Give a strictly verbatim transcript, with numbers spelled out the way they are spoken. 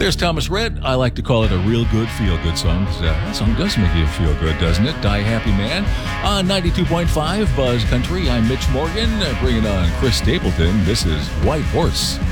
There's Thomas Rhett. I like to call it a real good feel-good song because uh, that song does make you feel good, doesn't it? Die Happy Man. On ninety-two point five Buzz Country, I'm Mitch Morgan, uh, bringing on Chris Stapleton. This is White Horse.